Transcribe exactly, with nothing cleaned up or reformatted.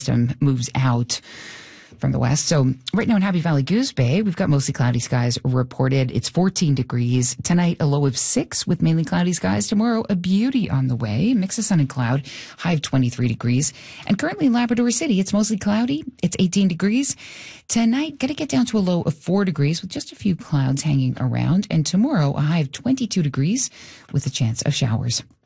system moves out from the west. So right now in Happy Valley Goose Bay, we've got mostly cloudy skies reported. It's fourteen degrees. Tonight, a low of six with mainly cloudy skies. Tomorrow, a beauty on the way. Mix of sun and cloud, high of twenty-three degrees. And currently in Labrador City, it's mostly cloudy. It's eighteen degrees. Tonight, going to get down to a low of four degrees with just a few clouds hanging around. And tomorrow, a high of twenty-two degrees with a chance of showers.